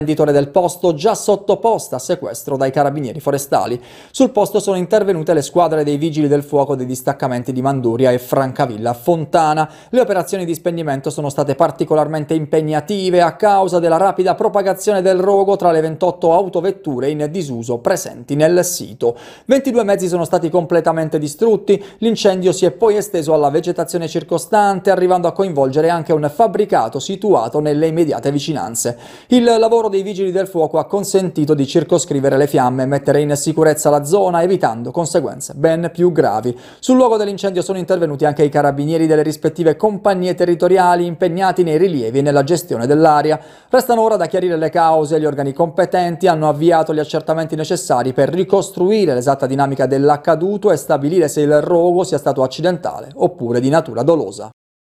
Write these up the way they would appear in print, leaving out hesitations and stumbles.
L'imprenditore del posto già sottoposta a sequestro dai carabinieri forestali. Sul posto sono intervenute le squadre dei vigili del fuoco dei distaccamenti di Manduria e Francavilla Fontana. Le operazioni di spegnimento sono state particolarmente impegnative a causa della rapida propagazione del rogo tra le 28 autovetture in disuso presenti nel sito. 22 mezzi sono stati completamente distrutti, l'incendio si è poi esteso alla vegetazione circostante, arrivando a coinvolgere anche un fabbricato situato nelle immediate vicinanze. Il lavoro dei vigili del fuoco ha consentito di circoscrivere le fiamme e mettere in sicurezza la zona, evitando conseguenze ben più gravi. Sul luogo dell'incendio sono intervenuti anche i carabinieri delle rispettive compagnie territoriali impegnati nei rilievi e nella gestione dell'area. Restano ora da chiarire le cause. Gli organi competenti hanno avviato gli accertamenti necessari per ricostruire l'esatta dinamica dell'accaduto e stabilire se il rogo sia stato accidentale oppure di natura dolosa.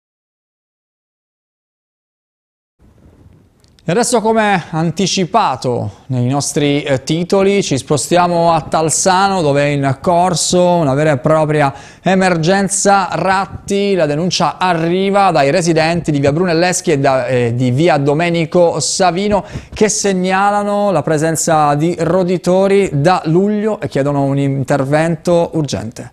E adesso, come anticipato nei nostri titoli, ci spostiamo a Talsano, dove è in corso una vera e propria emergenza ratti. La denuncia arriva dai residenti di via Brunelleschi e di via Domenico Savino, che segnalano la presenza di roditori da luglio e chiedono un intervento urgente.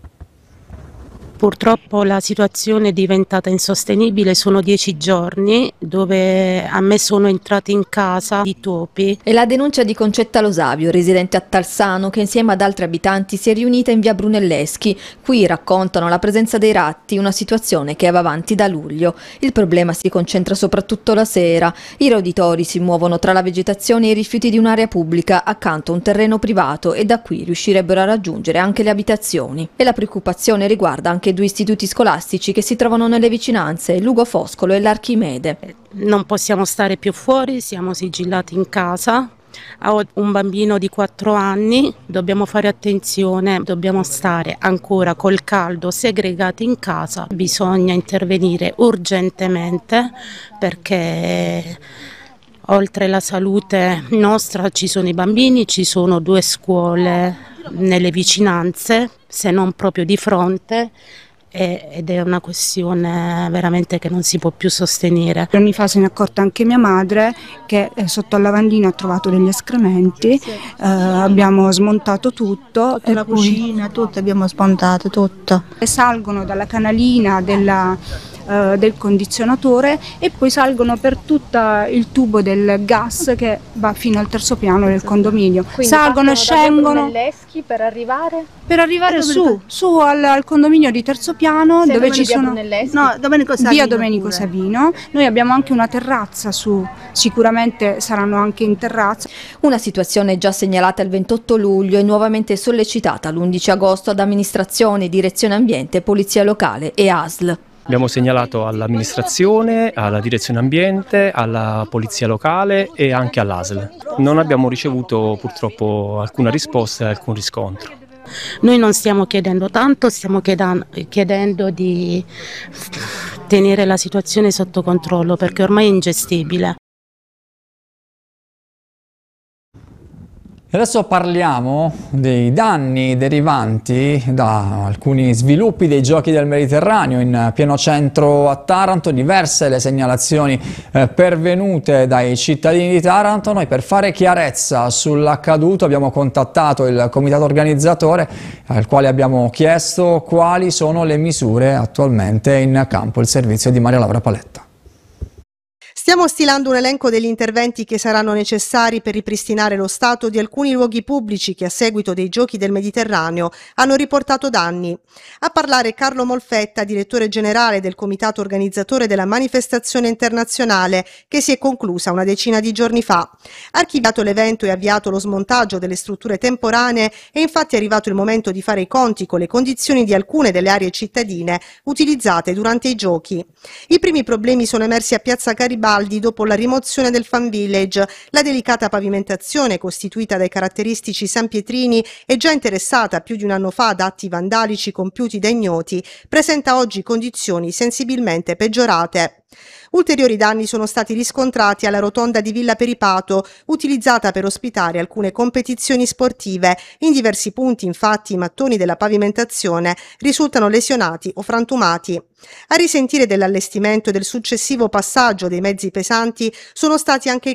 Purtroppo la situazione è diventata insostenibile, sono 10 giorni dove a me sono entrati in casa i topi. È la denuncia di Concetta Losavio, residente a Talsano, che insieme ad altri abitanti si è riunita in via Brunelleschi. Qui raccontano la presenza dei ratti, una situazione che va avanti da luglio. Il problema si concentra soprattutto la sera. I roditori si muovono tra la vegetazione e i rifiuti di un'area pubblica accanto a un terreno privato e da qui riuscirebbero a raggiungere anche le abitazioni. E la preoccupazione riguarda anche due istituti scolastici che si trovano nelle vicinanze, Lugo Foscolo e l'Archimede. Non possiamo stare più fuori, siamo sigillati in casa. Ho un bambino di 4 anni, dobbiamo fare attenzione, dobbiamo stare ancora col caldo segregati in casa. Bisogna intervenire urgentemente perché oltre la salute nostra ci sono i bambini, ci sono 2 scuole nelle vicinanze, se non proprio di fronte, ed è una questione veramente che non si può più sostenere. Anni fa se ne è accorta anche mia madre che sotto al lavandino ha trovato degli escrementi, abbiamo smontato tutto. Tutta la cucina, tutto abbiamo smontato, tutto. Salgono dalla canalina del condizionatore e poi salgono per tutto il tubo del gas che va fino al terzo piano del condominio. Quindi salgono e scendono per arrivare su al condominio di terzo piano dove ci sono via Domenico Savino. Noi abbiamo anche una terrazza su, sicuramente saranno anche in terrazza. Una situazione già segnalata il 28 luglio e nuovamente sollecitata l'11 agosto ad amministrazione, direzione ambiente, polizia locale e ASL. Abbiamo segnalato all'amministrazione, alla direzione ambiente, alla polizia locale e anche all'ASL. Non abbiamo ricevuto purtroppo alcuna risposta e alcun riscontro. Noi non stiamo chiedendo tanto, stiamo chiedendo di tenere la situazione sotto controllo perché ormai è ingestibile. Adesso parliamo dei danni derivanti da alcuni sviluppi dei Giochi del Mediterraneo in pieno centro a Taranto. Diverse le segnalazioni pervenute dai cittadini di Taranto. Noi, per fare chiarezza sull'accaduto, abbiamo contattato il comitato organizzatore, al quale abbiamo chiesto quali sono le misure attualmente in campo. Il servizio di Maria Laura Paletta. Stiamo stilando un elenco degli interventi che saranno necessari per ripristinare lo stato di alcuni luoghi pubblici che a seguito dei Giochi del Mediterraneo hanno riportato danni. A parlare Carlo Molfetta, direttore generale del comitato organizzatore della manifestazione internazionale che si è conclusa una decina di giorni fa. Archiviato l'evento e avviato lo smontaggio delle strutture temporanee, è infatti arrivato il momento di fare i conti con le condizioni di alcune delle aree cittadine utilizzate durante i Giochi. I primi problemi sono emersi a Piazza Garibaldi dopo la rimozione del Fan Village. La delicata pavimentazione costituita dai caratteristici sanpietrini e già interessata più di un anno fa da atti vandalici compiuti da ignoti, presenta oggi condizioni sensibilmente peggiorate. Ulteriori danni sono stati riscontrati alla rotonda di Villa Peripato, utilizzata per ospitare alcune competizioni sportive. In diversi punti, infatti, i mattoni della pavimentazione risultano lesionati o frantumati. A risentire dell'allestimento e del successivo passaggio dei mezzi pesanti sono stati anche i